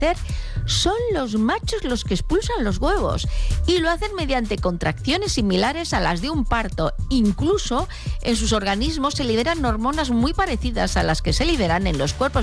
parecer, son los machos los que expulsan los huevos y lo hacen mediante contracciones similares a las de un parto. Incluso en sus organismos se liberan hormonas muy parecidas a las que se liberan en los cuerpos